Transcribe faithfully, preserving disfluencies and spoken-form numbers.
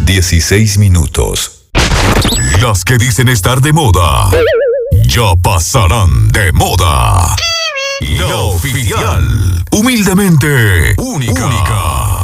dieciséis minutos. Las que dicen estar de moda ya pasarán de moda. La oficial, humildemente única. única.